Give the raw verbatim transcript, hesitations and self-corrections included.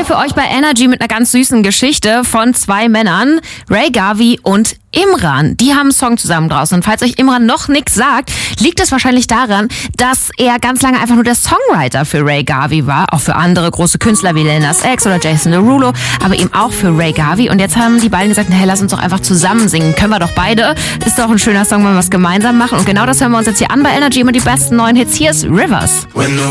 hier für euch bei Energy mit einer ganz süßen Geschichte von zwei Männern, Ray Garvey und Imran. Die haben einen Song zusammen draußen. Und falls euch Imran noch nichts sagt, liegt es wahrscheinlich daran, dass er ganz lange einfach nur der Songwriter für Ray Garvey war. Auch für andere große Künstler wie Lil Nas X oder Jason Derulo, aber eben auch für Ray Garvey. Und jetzt haben die beiden gesagt, hey, lass uns doch einfach zusammen singen. Können wir doch beide. Ist doch ein schöner Song, wenn wir was gemeinsam machen. Und genau das hören wir uns jetzt hier an bei Energy. Immer die besten neuen Hits. Hier ist Rivers.